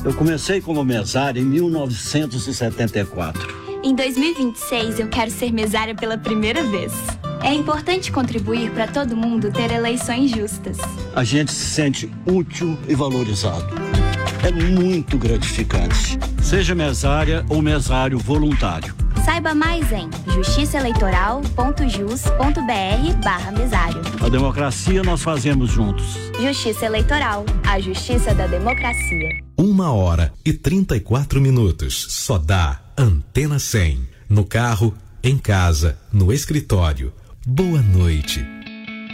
Eu comecei como mesária em 1974. Em 2026, eu quero ser mesária pela primeira vez. É importante contribuir para todo mundo ter eleições justas. A gente se sente útil e valorizado. É muito gratificante. Seja mesária ou mesário voluntário. Saiba mais em justiçaeleitoral.jus.br/mesário. A democracia nós fazemos juntos. Justiça Eleitoral, a justiça da democracia. 1h34. Só dá Antena 100. No carro, em casa, no escritório. Boa noite.